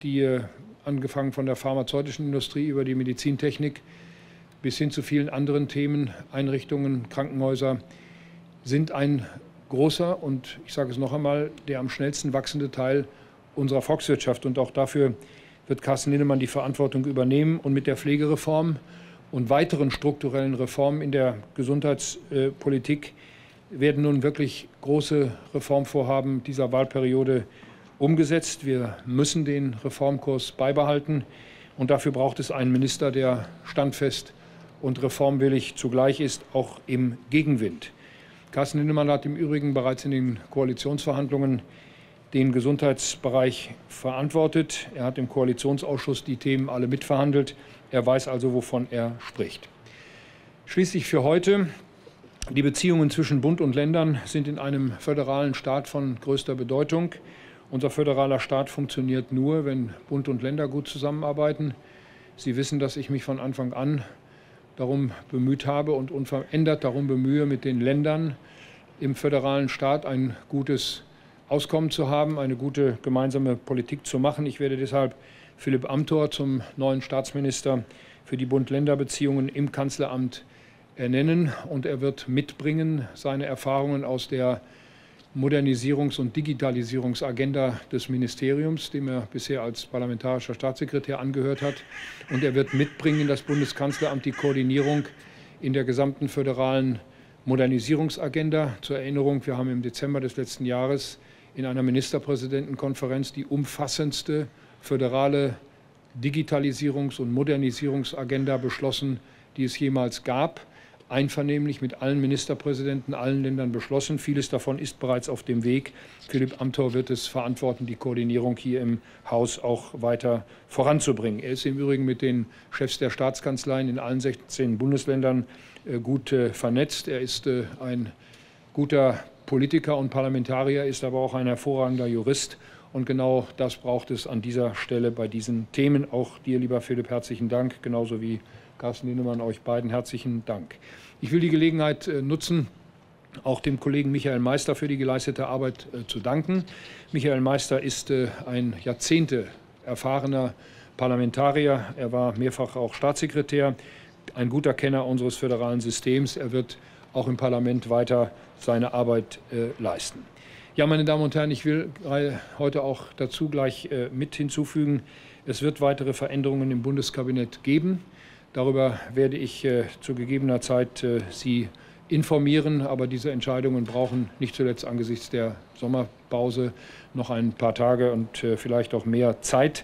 die angefangen von der pharmazeutischen Industrie über die Medizintechnik bis hin zu vielen anderen Themen, Einrichtungen, Krankenhäuser, sind ein großer und, ich sage es noch einmal, der am schnellsten wachsende Teil unserer Volkswirtschaft. Und auch dafür wird Carsten Linnemann die Verantwortung übernehmen. Und mit der Pflegereform und weiteren strukturellen Reformen in der Gesundheitspolitik werden nun wirklich große Reformvorhaben dieser Wahlperiode umgesetzt. Wir müssen den Reformkurs beibehalten. Und dafür braucht es einen Minister, der standfest und reformwillig zugleich ist, auch im Gegenwind. Carsten Linnemann hat im Übrigen bereits in den Koalitionsverhandlungen den Gesundheitsbereich verantwortet. Er hat im Koalitionsausschuss die Themen alle mitverhandelt. Er weiß also, wovon er spricht. Schließlich für heute: Die Beziehungen zwischen Bund und Ländern sind in einem föderalen Staat von größter Bedeutung. Unser föderaler Staat funktioniert nur, wenn Bund und Länder gut zusammenarbeiten. Sie wissen, dass ich mich von Anfang an darum bemüht habe und unverändert darum bemühe, mit den Ländern im föderalen Staat ein gutes Auskommen zu haben, eine gute gemeinsame Politik zu machen. Ich werde deshalb Philipp Amthor zum neuen Staatsminister für die Bund-Länder-Beziehungen im Kanzleramt ernennen. Und er wird mitbringen seine Erfahrungen aus der Modernisierungs- und Digitalisierungsagenda des Ministeriums, dem er bisher als parlamentarischer Staatssekretär angehört hat. Und er wird mitbringen in das Bundeskanzleramt die Koordinierung in der gesamten föderalen Modernisierungsagenda. Zur Erinnerung, wir haben im Dezember des letzten Jahres in einer Ministerpräsidentenkonferenz die umfassendste föderale Digitalisierungs- und Modernisierungsagenda beschlossen, die es jemals gab. Einvernehmlich mit allen Ministerpräsidenten, allen Ländern beschlossen. Vieles davon ist bereits auf dem Weg. Philipp Amthor wird es verantworten, die Koordinierung hier im Haus auch weiter voranzubringen. Er ist im Übrigen mit den Chefs der Staatskanzleien in allen 16 Bundesländern gut vernetzt. Er ist ein guter Politiker und Parlamentarier, ist aber auch ein hervorragender Jurist. Und genau das braucht es an dieser Stelle bei diesen Themen. Auch dir, lieber Philipp, herzlichen Dank, genauso wie Carsten Linnemann, euch beiden herzlichen Dank. Ich will die Gelegenheit nutzen, auch dem Kollegen Michael Meister für die geleistete Arbeit zu danken. Michael Meister ist ein Jahrzehnte erfahrener Parlamentarier. Er war mehrfach auch Staatssekretär, ein guter Kenner unseres föderalen Systems. Er wird auch im Parlament weiter seine Arbeit leisten. Ja, meine Damen und Herren, ich will heute auch dazu gleich mit hinzufügen, es wird weitere Veränderungen im Bundeskabinett geben. Darüber werde ich zu gegebener Zeit Sie informieren. Aber diese Entscheidungen brauchen nicht zuletzt angesichts der Sommerpause noch ein paar Tage und vielleicht auch mehr Zeit.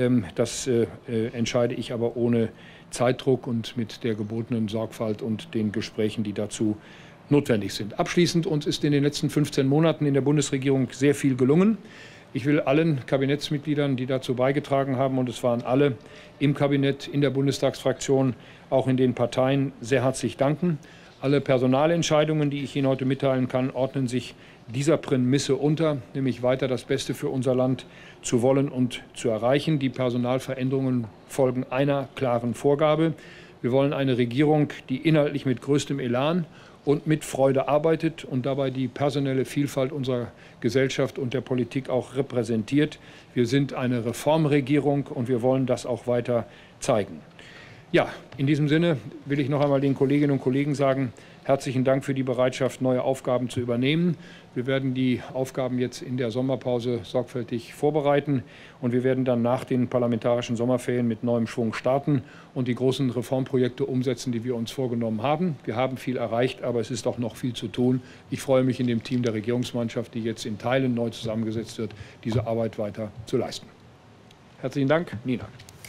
Das entscheide ich aber ohne Zeitdruck und mit der gebotenen Sorgfalt und den Gesprächen, die dazu notwendig sind. Abschließend: Uns ist in den letzten 15 Monaten in der Bundesregierung sehr viel gelungen. Ich will allen Kabinettsmitgliedern, die dazu beigetragen haben, und es waren alle im Kabinett, in der Bundestagsfraktion, auch in den Parteien, sehr herzlich danken. Alle Personalentscheidungen, die ich Ihnen heute mitteilen kann, ordnen sich dieser Prämisse unter, nämlich weiter das Beste für unser Land zu wollen und zu erreichen. Die Personalveränderungen folgen einer klaren Vorgabe. Wir wollen eine Regierung, die inhaltlich mit größtem Elan und mit Freude arbeitet und dabei die personelle Vielfalt unserer Gesellschaft und der Politik auch repräsentiert. Wir sind eine Reformregierung und wir wollen das auch weiter zeigen. Ja, in diesem Sinne will ich noch einmal den Kolleginnen und Kollegen sagen: Herzlichen Dank für die Bereitschaft, neue Aufgaben zu übernehmen. Wir werden die Aufgaben jetzt in der Sommerpause sorgfältig vorbereiten und wir werden dann nach den parlamentarischen Sommerferien mit neuem Schwung starten und die großen Reformprojekte umsetzen, die wir uns vorgenommen haben. Wir haben viel erreicht, aber es ist auch noch viel zu tun. Ich freue mich, in dem Team der Regierungsmannschaft, die jetzt in Teilen neu zusammengesetzt wird, diese Arbeit weiter zu leisten. Herzlichen Dank, Nina.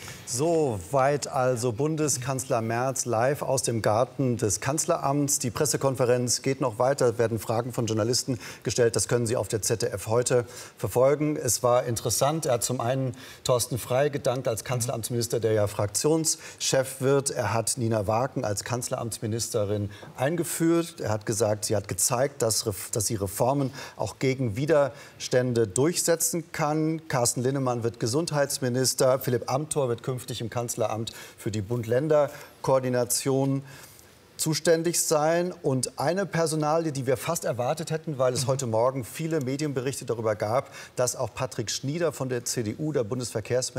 Soweit also Bundeskanzler Merz live aus dem Garten des Kanzleramts. Die Pressekonferenz geht noch weiter, werden Fragen von Journalisten gestellt. Das können Sie auf der ZDF heute verfolgen. Es war interessant. Er hat zum einen Thorsten Frey gedankt als Kanzleramtsminister, der ja Fraktionschef wird. Er hat Nina Waken als Kanzleramtsministerin eingeführt. Er hat gesagt, sie hat gezeigt, dass sie Reformen auch gegen Widerstände durchsetzen kann. Carsten Linnemann wird Gesundheitsminister. Philipp Amthor wird künftig im Kanzleramt für die Bund-Länder-Koordination zuständig sein. Und eine Personalie, die wir fast erwartet hätten, weil es heute Morgen viele Medienberichte darüber gab, dass auch Patrick Schnieder von der CDU, der Bundesverkehrsminister,